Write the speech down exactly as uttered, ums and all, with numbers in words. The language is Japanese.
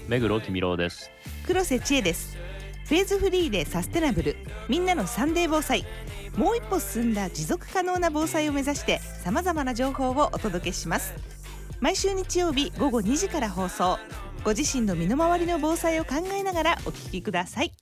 目黒君郎です。 黒瀬千恵です。フェーズフリーでサステナブル、みんなのサンデー防災、もう一歩進んだ持続可能な防災を目指して様々な情報をお届けします。毎週日曜日午後にじから放送。ご自身の身の回りの防災を考えながらお聞きください。